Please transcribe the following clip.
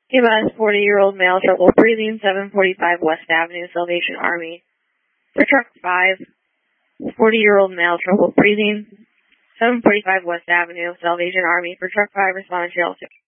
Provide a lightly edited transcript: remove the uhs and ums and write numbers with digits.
EMS 40-year-old male trouble breathing, 745 West Avenue, Salvation Army. For truck 5, 40-year-old male trouble breathing, 745 West Avenue, Salvation Army. For truck 5, respond to L6.